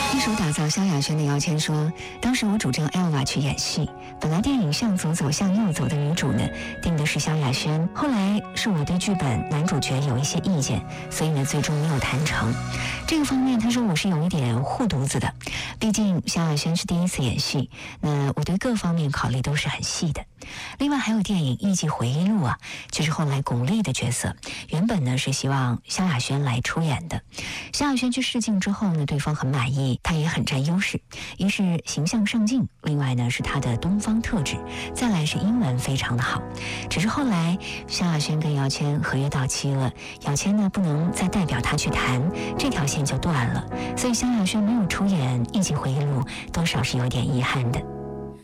一手打造萧亚轩的姚谦说，当时我主张 Elva 去演戏，本来电影向左走向右走的女主呢定的是萧亚轩，后来是我对剧本男主角有一些意见，所以呢最终没有谈成。这个方面他说我是有一点护犊子的，毕竟萧亚轩是第一次演戏，那我对各方面考虑都是很细的。另外还有电影《艺伎回忆录》啊，就是后来巩俐的角色，原本呢是希望萧亚轩来出演的。萧亚轩去试镜之后呢，对方很满意，他也很占优势，一是形象上镜，另外呢是他的东方特质，再来是英文非常的好。只是后来萧亚轩跟姚谦合约到期了，姚谦呢不能再代表他去谈，这条线就断了，所以萧亚轩没有出演《艺伎回忆录》，多少是有点遗憾的。